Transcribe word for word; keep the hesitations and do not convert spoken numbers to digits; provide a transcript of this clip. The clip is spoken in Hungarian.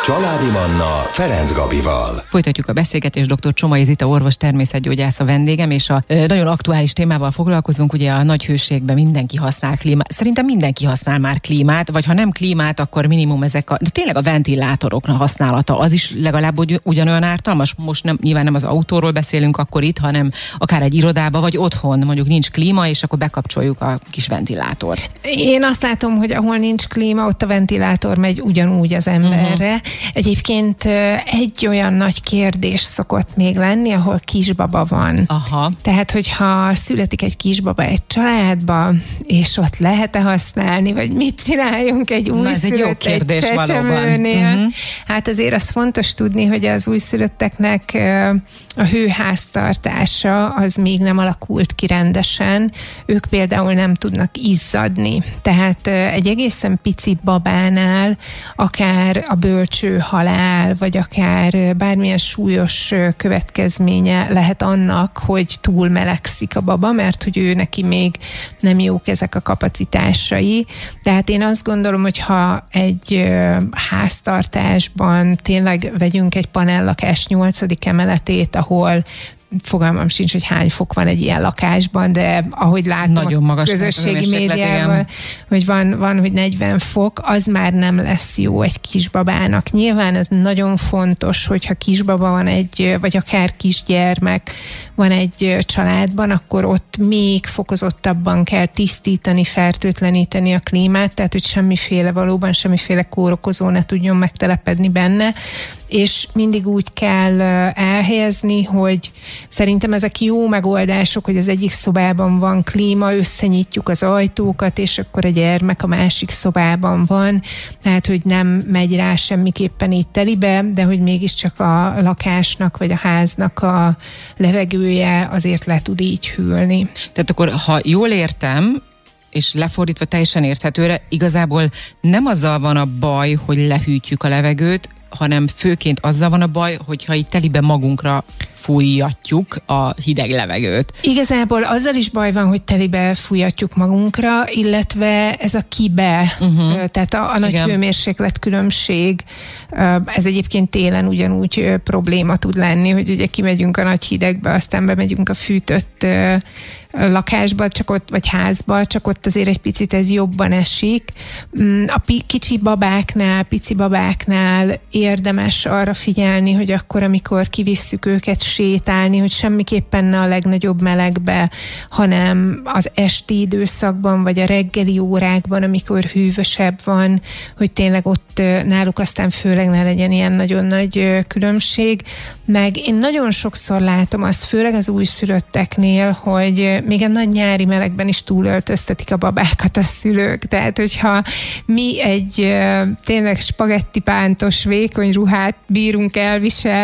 Családi Manna Ferenc Gabival. Folytatjuk a beszélgetést, dr. Csomai Zita orvos természetgyógyász a vendégem, és a e, nagyon aktuális témával foglalkozunk, ugye a nagy hőségben mindenki használ klímát. Szerintem mindenki használ már klímát, vagy ha nem klímát, akkor minimum ezek a, de tényleg a ventilátoroknak használata, az is legalább ugy, ugyanolyan ártalmas. Most nem, nyilván nem az autóról beszélünk akkor itt, hanem akár egy irodába, vagy otthon, mondjuk nincs klíma, és akkor bekapcsoljuk a kis ventilátort. Én azt látom, hogy ahol nincs klíma, ott a ventilátor megy ugyanúgy az emberre. Uh-huh. Egyébként egy olyan nagy kérdés szokott még lenni, ahol kisbaba van. Aha. Tehát, hogyha születik egy kisbaba egy családba, és ott lehet-e használni, vagy mit csináljunk egy újszülött, egy, egy csecsemőnél. Uh-huh. Hát azért az fontos tudni, hogy az újszülötteknek a hőháztartása az még nem alakult ki rendesen. Ők például nem tudnak izzadni. Tehát egy egészen pici babánál akár a bölcső halál, vagy akár bármilyen súlyos következménye lehet annak, hogy túl melegszik a baba, mert hogy ő neki még nem jók ezek a kapacitásai. Tehát én azt gondolom, hogy ha egy háztartásban tényleg vegyünk egy panellakás nyolcadik emeletét, ahol fogalmam sincs, hogy hány fok van egy ilyen lakásban, de ahogy látom nagyon a közösségi médiában, hogy van, van, hogy negyven fok, az már nem lesz jó egy kisbabának. Nyilván ez nagyon fontos, hogyha kisbaba van egy, vagy akár kisgyermek van egy családban, akkor ott még fokozottabban kell tisztítani, fertőtleníteni a klímát, tehát hogy semmiféle, valóban semmiféle kórokozó ne tudjon megtelepedni benne, és mindig úgy kell elhelyezni, hogy szerintem ezek jó megoldások, hogy az egyik szobában van klíma, összenyitjuk az ajtókat, és akkor a gyermek a másik szobában van, tehát hogy nem megy rá semmiképpen így telibe, de hogy mégiscsak a lakásnak vagy a háznak a levegője azért le tud így hűlni. Tehát akkor, ha jól értem, és lefordítva teljesen érthetőre, igazából nem azzal van a baj, hogy lehűtjük a levegőt, hanem főként azzal van a baj, hogyha itt telibe magunkra fújjatjuk a hideg levegőt. Igazából azzal is baj van, hogy telibe fújjatjuk magunkra, illetve ez a kibe, uh-huh. tehát a, a nagy hőmérséklet különbség, ez egyébként télen ugyanúgy probléma tud lenni, hogy ugye kimegyünk a nagy hidegbe, aztán bemegyünk a fűtött lakásba, csak ott, vagy házba, csak ott azért egy picit ez jobban esik. A kicsi babáknál, pici babáknál érdemes arra figyelni, hogy akkor, amikor kivisszük őket sétálni, hogy semmiképpen ne a legnagyobb melegbe, hanem az esti időszakban, vagy a reggeli órákban, amikor hűvösebb van, hogy tényleg ott náluk aztán főleg ne legyen ilyen nagyon nagy különbség. Meg én nagyon sokszor látom azt, főleg az újszülötteknél, hogy még a nagy nyári melegben is túlöltöztetik a babákat a szülők. Tehát, hogyha mi egy tényleg spagettipántos, vékony ruhát bírunk elviselni,